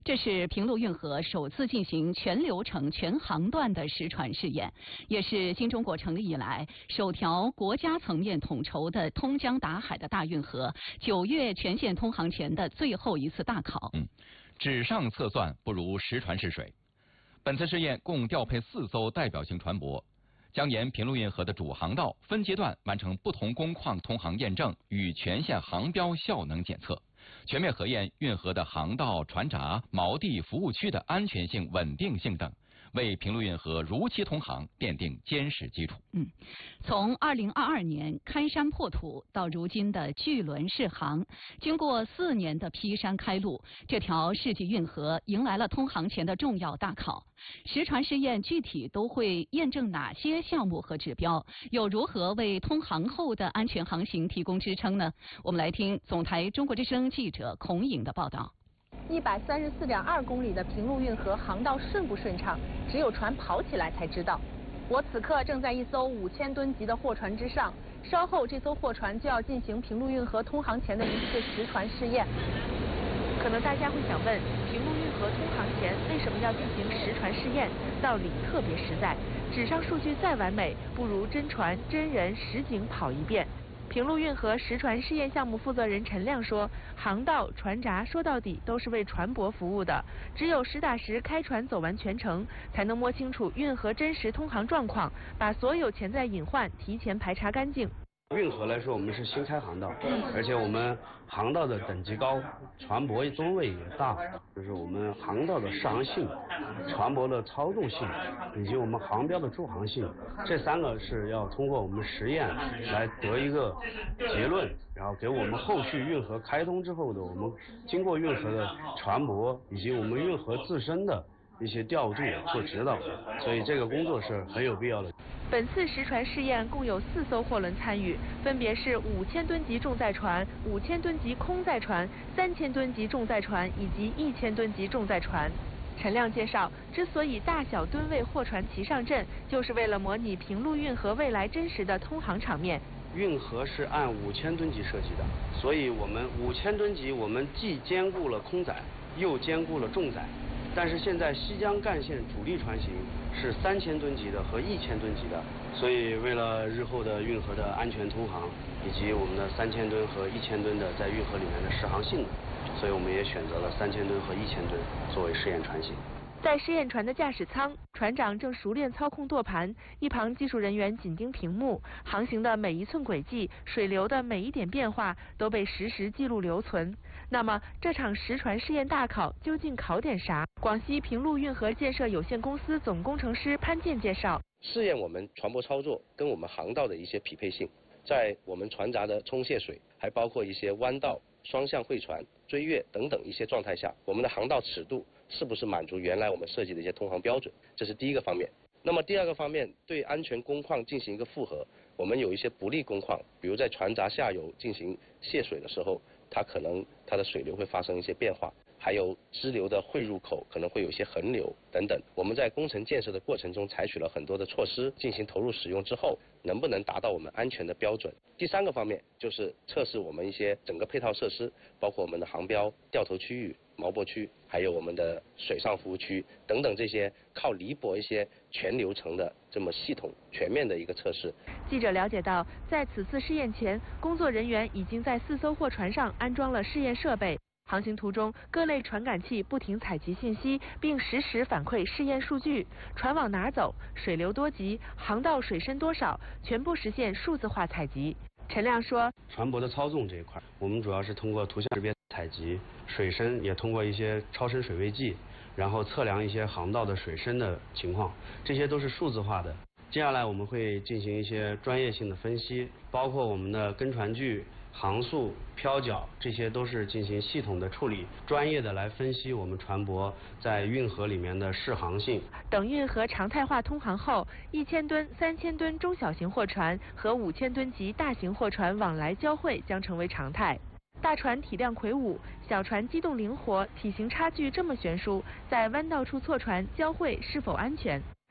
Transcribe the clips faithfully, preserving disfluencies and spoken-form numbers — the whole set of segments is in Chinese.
这是平陆运河首次进行全流程、全航段的实船试验，也是新中国成立以来首条国家层面统筹的通江达海的大运河，九月全线通航前的最后一次大考。 嗯，纸上测算不如实船试水。本次试验共调配四艘代表性船舶，将沿平陆运河的主航道分阶段完成不同工况通航验证与全线航标效能检测。全面核验运河的航道、船闸、锚地、服务区的安全性、稳定性等，为平陆运河如期通航奠定坚实基础。 嗯，从二零二二年开山破土到如今的巨轮试航，经过四年的劈山开路，这条世纪运河迎来了通航前的重要大考。实船试验具体都会验证哪些项目和指标？又如何为通航后的安全航行提供支撑呢？我们来听总台中国之声记者孔颖的报道。 一百三十四点二公里的平陆运河航道顺不顺畅，只有船跑起来才知道。我此刻正在一艘五千吨级的货船之上，稍后这艘货船就要进行平陆运河通航前的一次实船试验。可能大家会想问，平陆运河通航前为什么要进行实船试验？道理特别实在，纸上数据再完美，不如真船真人实景跑一遍。平陆运河实船试验项目负责人陈亮说，航道、船闸说到底都是为船舶服务的，只有实打实开船走完全程，才能摸清楚运河真实通航状况，把所有潜在隐患提前排查干净。 运河来说，我们是新开航道，而且我们航道的等级高，船舶吨位也大，就是我们航道的适航性、船舶的操纵性以及我们航标的驻航性，这三个是要通过我们实验来得一个结论，然后给我们后续运河开通之后的我们经过运河的船舶以及我们运河自身的一些调度做指导，所以这个工作是很有必要的。 本次实船试验共有四艘货轮参与，分别是五千吨级重载船、五千吨级空载船、三千吨级重载船以及一千吨级重载船。陈亮介绍，之所以大小吨位货船齐上阵，就是为了模拟平陆运河未来真实的通航场面。 运河是按五千吨级设计的，所以我们五千吨级我们既兼顾了空载，又兼顾了重载。但是现在西江干线主力船型是三千吨级的和一千吨级的，所以为了日后的运河的安全通航，以及我们的三千吨和一千吨的在运河里面的适航性能，所以我们也选择了三千吨和一千吨作为试验船型。 在试验船的驾驶舱，船长正熟练操控舵盘，一旁技术人员紧盯屏幕，航行的每一寸轨迹、水流的每一点变化都被实时记录留存。那么，这场实船试验大考究竟考点啥？广西平陆运河建设有限公司总工程师潘健介绍， 试验我们船舶操作跟我们航道的一些匹配性，在我们船闸的冲泄水，还包括一些弯道、双向会船、追月等等一些状态下，我们的航道尺度是不是满足原来我们设计的一些通航标准，这是第一个方面。那么第二个方面，对安全工况进行一个复核，我们有一些不利工况，比如在船闸下游进行泄水的时候，它可能它的水流会发生一些变化，还有支流的汇入口可能会有一些横流等等。我们在工程建设的过程中采取了很多的措施，进行投入使用之后，能不能达到我们安全的标准。第三个方面就是测试我们一些整个配套设施，包括我们的航标、掉头区域、锚泊区，还有我们的水上服务区等等，这些靠离泊一些全流程的这么系统全面的一个测试。 记者了解到，在此次试验前，工作人员已经在四艘货船上安装了试验设备。航行途中，各类传感器不停采集信息，并实时反馈试验数据。船往哪走，水流多急，航道水深多少，全部实现数字化采集。陈亮说， 船舶的操纵这一块，我们主要是通过图像识别采集，水深也通过一些超深水位计，然后测量一些航道的水深的情况，这些都是数字化的。接下来我们会进行一些专业性的分析，包括我们的跟船距、航速、漂角，这些都是进行系统的处理，专业的来分析我们船舶在运河里面的适航性。 等运河常态化通航后，一千吨、三千吨中小型货船和五千吨级大型货船往来交汇将成为常态。大船体量魁梧，小船机动灵活，体型差距这么悬殊，在弯道处错船交汇是否安全？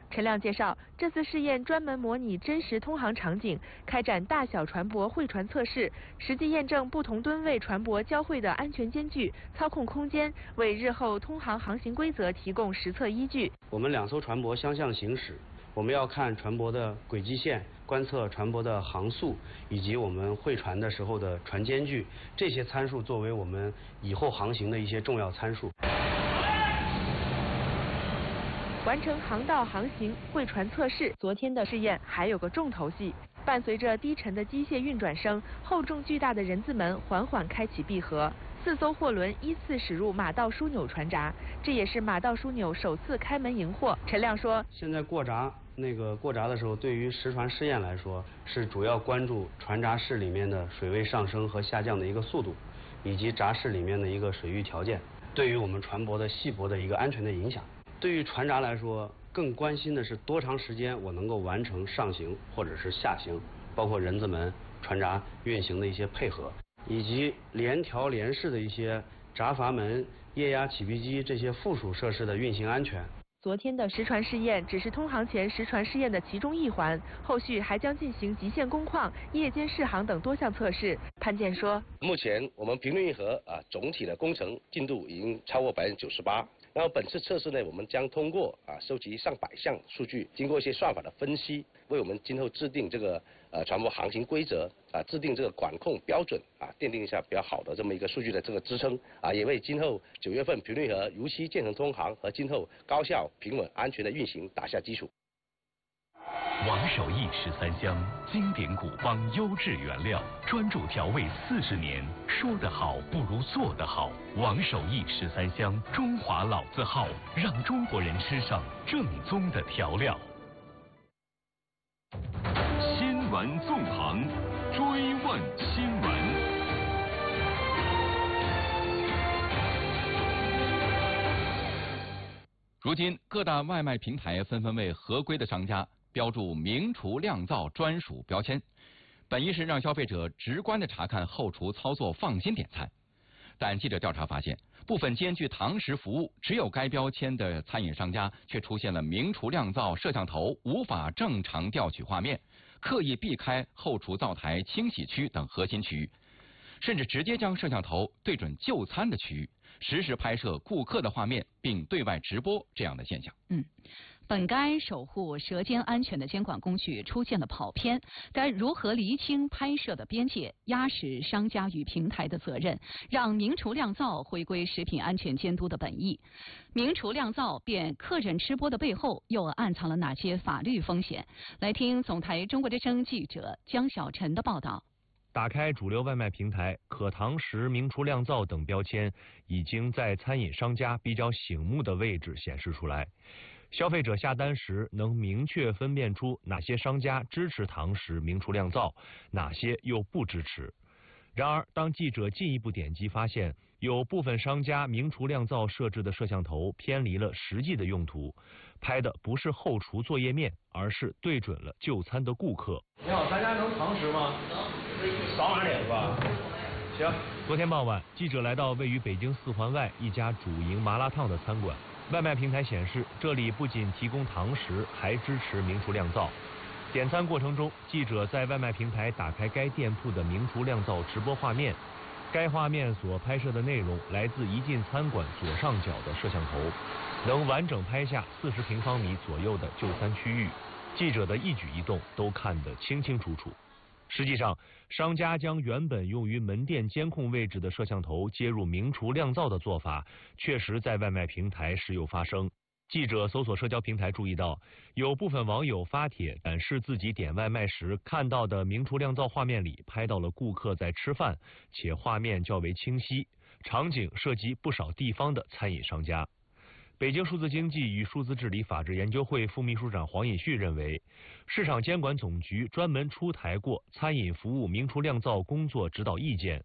陈亮介绍，这次试验专门模拟真实通航场景，开展大小船舶会船测试，实际验证不同吨位船舶交汇的安全间距、操控空间，为日后通航航行规则提供实测依据。 我们两艘船舶相向行驶，我们要看船舶的轨迹线，观测船舶的航速，以及我们会船的时候的船间距，这些参数作为我们以后航行的一些重要参数。 完成航道航行会船测试，昨天的试验还有个重头戏。伴随着低沉的机械运转声，厚重巨大的人字门缓缓开启闭合，四艘货轮依次驶入马道枢纽船闸，这也是马道枢纽首次开门迎货。陈亮说， 现在过闸那个过闸的时候，对于实船试验来说，是主要关注船闸室里面的水位上升和下降的一个速度，以及闸室里面的一个水域条件，对于我们船舶的细泊的一个安全的影响。对于船闸来说，更关心的是多长时间我能够完成上行或者是下行，包括人字门、船闸运行的一些配合，以及联调联式的一些闸阀门、液压起闭机这些附属设施的运行安全。 昨天的实船试验只是通航前实船试验的其中一环，后续还将进行极限工况、夜间试航等多项测试。潘健说， 目前我们平论运河啊总体的工程进度已经超过百分之九十八。然后本次测试呢，我们将通过啊收集上百项数据，经过一些算法的分析，为我们今后制定这个呃船舶航行规则啊，制定这个管控标准啊，奠定一下比较好的这么一个数据的这个支撑啊，也为今后九月份平论运河如期建成通航和今后高效、平稳、安全的运行打下基础。 王守义十三香，经典古方优质原料，专注调味四十年，说得好不如做得好。王守义十三香，中华老字号，让中国人吃上正宗的调料。新闻纵横，追问新闻。 如今，各大外卖平台纷纷为合规的商家标注明厨亮灶专属标签，本意是让消费者直观地查看后厨操作，放心点菜。但记者调查发现，部分兼具堂食服务、只有该标签的餐饮商家，却出现了明厨亮灶摄像头无法正常调取画面，刻意避开后厨灶台、清洗区等核心区域，甚至直接将摄像头对准就餐的区域，实时拍摄顾客的画面，并对外直播这样的现象。 嗯。本该守护舌尖安全的监管工具出现了跑偏，该如何厘清拍摄的边界，压实商家与平台的责任，让明厨亮灶回归食品安全监督的本意？明厨亮灶变客人吃播的背后，又暗藏了哪些法律风险？来听总台中国之声记者江小晨的报道。 打开主流外卖平台，可堂食、明厨亮灶等标签已经在餐饮商家比较醒目的位置显示出来。消费者下单时能明确分辨出哪些商家支持堂食、明厨亮灶，哪些又不支持。然而，当记者进一步点击发现，有部分商家明厨亮灶设置的摄像头偏离了实际的用途，拍的不是后厨作业面，而是对准了就餐的顾客。 你好，咱家能堂食吗？能，少买点吧。行。 昨天傍晚，记者来到位于北京四环外一家主营麻辣烫的餐馆。外卖平台显示，这里不仅提供堂食，还支持明厨亮灶。点餐过程中，记者在外卖平台打开该店铺的明厨亮灶直播画面，该画面所拍摄的内容来自一进餐馆左上角的摄像头，能完整拍下四十平方米左右的就餐区域，记者的一举一动都看得清清楚楚。实际上，商家将原本用于门店监控位置的摄像头接入明厨亮灶的做法，确实在外卖平台时有发生。记者搜索社交平台注意到，有部分网友发帖展示自己点外卖时看到的明厨亮灶画面里拍到了顾客在吃饭，且画面较为清晰，场景涉及不少地方的餐饮商家。北京数字经济与数字治理法治研究会副秘书长黄尹旭认为，市场监管总局专门出台过餐饮服务明厨亮灶工作指导意见，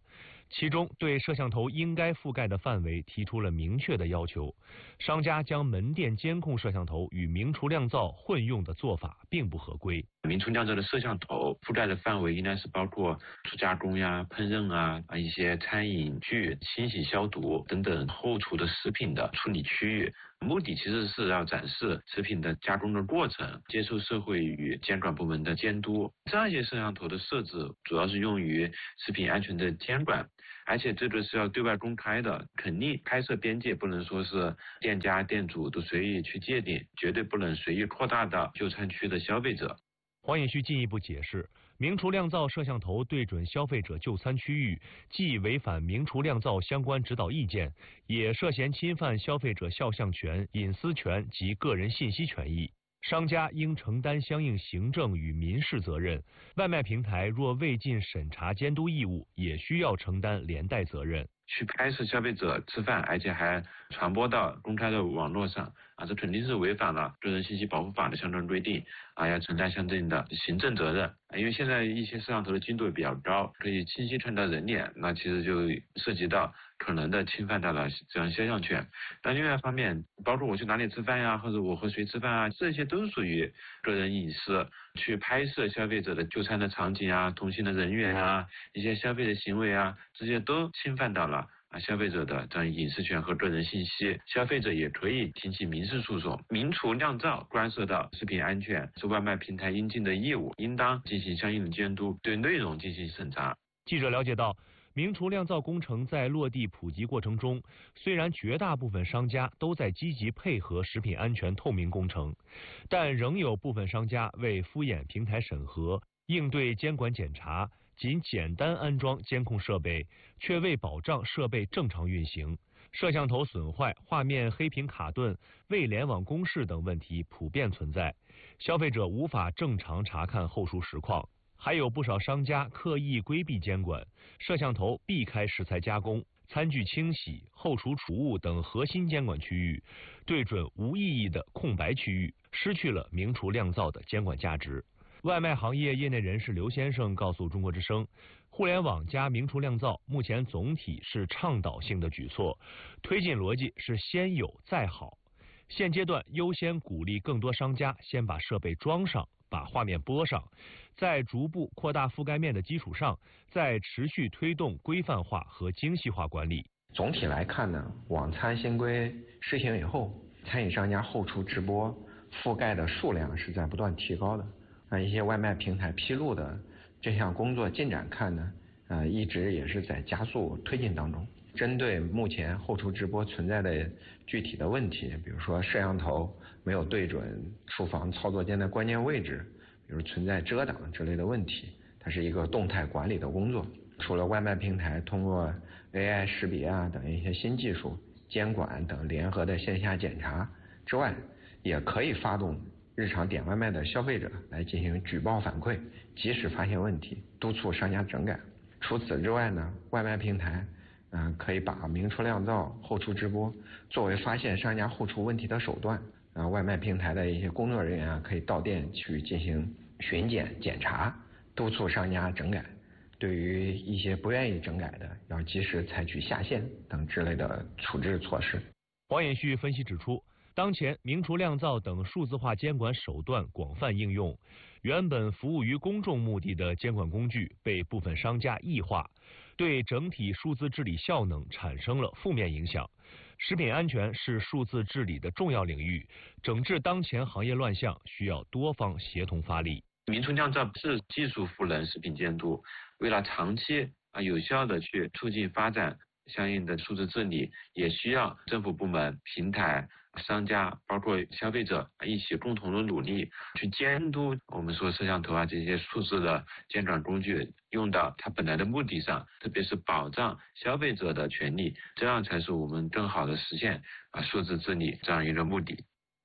其中对摄像头应该覆盖的范围提出了明确的要求，商家将门店监控摄像头与明厨亮灶混用的做法并不合规。 明厨亮灶的摄像头覆盖的范围应该是包括初加工呀、烹饪啊、啊一些餐饮具、清洗消毒等等后厨的食品的处理区域。目的其实是要展示食品的加工的过程，接受社会与监管部门的监督。这样一些摄像头的设置主要是用于食品安全的监管，而且这个是要对外公开的，肯定拍摄边界不能说是店家店主都随意去界定，绝对不能随意扩大到就餐区的消费者。 黄颖旭进一步解释，明厨亮灶摄像头对准消费者就餐区域，既违反明厨亮灶相关指导意见，也涉嫌侵犯消费者肖像权、隐私权及个人信息权益。商家应承担相应行政与民事责任，外卖平台若未尽审查监督义务，也需要承担连带责任。 去拍摄消费者吃饭，而且还传播到公开的网络上啊，这肯定是违反了个人信息保护法的相关规定啊，要承担相应的行政责任。因为现在一些摄像头的精度比较高，可以清晰看到人脸，那其实就涉及到可能的侵犯到了这样肖像权。但另外一方面，包括我去哪里吃饭呀，或者我和谁吃饭啊，这些都属于个人隐私。去拍摄消费者的就餐的场景啊、同行的人员啊、一些消费的行为啊，这些都侵犯到了啊消费者的这样隐私权和个人信息。消费者也可以提起民事诉讼。明厨亮灶关涉到食品安全，是外卖平台应尽的义务，应当进行相应的监督，对内容进行审查。 记者了解到，明厨亮灶工程在落地普及过程中，虽然绝大部分商家都在积极配合食品安全透明工程，但仍有部分商家为敷衍平台审核、应对监管检查，仅简单安装监控设备，却未保障设备正常运行。摄像头损坏、画面黑屏卡顿、未联网公示等问题普遍存在，消费者无法正常查看后厨实况。还有不少商家刻意规避监管，摄像头避开食材加工、餐具清洗、后厨储物等核心监管区域，对准无意义的空白区域，失去了明厨亮灶的监管价值。外卖行业业内人士刘先生告诉中国之声，互联网加明厨亮灶目前总体是倡导性的举措，推进逻辑是先有再好。现阶段优先鼓励更多商家先把设备装上，把画面播上，在逐步扩大覆盖面的基础上，再持续推动规范化和精细化管理。 总体来看呢，网餐新规施行以后，餐饮商家后厨直播覆盖的数量是在不断提高的。啊，一些外卖平台披露的这项工作进展看呢，呃，一直也是在加速推进当中。针对目前后厨直播存在的具体的问题，比如说摄像头没有对准厨房操作间的关键位置，比如存在遮挡之类的问题，它是一个动态管理的工作。除了外卖平台通过 A I 识别啊等一些新技术、监管等联合的线下检查之外，也可以发动日常点外卖的消费者来进行举报反馈，及时发现问题，督促商家整改。除此之外呢，外卖平台嗯、呃，可以把明厨亮灶、后厨直播作为发现商家后厨问题的手段。啊，外卖平台的一些工作人员啊，可以到店去进行巡检检查，督促商家整改。对于一些不愿意整改的，要及时采取下线等之类的处置措施。 黄衍旭分析指出，当前明厨亮灶等数字化监管手段广泛应用，原本服务于公众目的的监管工具被部分商家异化，对整体数字治理效能产生了负面影响。食品安全是数字治理的重要领域，整治当前行业乱象需要多方协同发力。 明厨亮灶是技术赋能食品监督，为了长期啊有效的去促进发展相应的数字治理，也需要政府部门、平台、商家，包括消费者一起共同的努力，去监督我们说摄像头啊这些数字的监管工具用到它本来的目的上，特别是保障消费者的权利，这样才是我们更好的实现啊数字治理这样一个目的。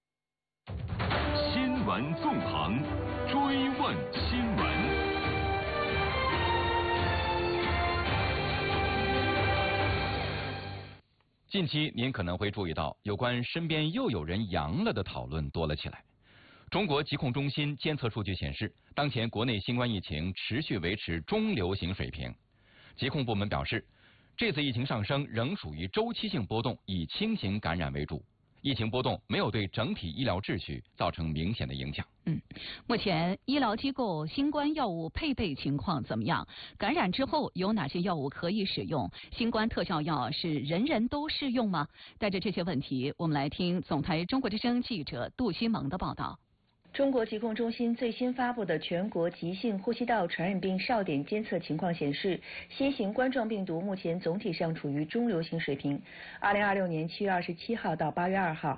新闻纵横，追问新闻。 近期您可能会注意到，有关身边又有人阳了的讨论多了起来。中国疾控中心监测数据显示，当前国内新冠疫情持续维持中流行水平。疾控部门表示， 这次疫情上升仍属于周期性波动，以轻型感染为主。疫情波动没有对整体医疗秩序造成明显的影响。 嗯，目前医疗机构新冠药物配备情况怎么样？感染之后有哪些药物可以使用？新冠特效药是人人都适用吗？带着这些问题，我们来听总台中国之声记者杜希萌的报道。 中国疾控中心最新发布的全国急性呼吸道传染病哨点监测情况显示，新型冠状病毒目前总体上处于中流行水平。二零二六年七月二十七号到八月二号，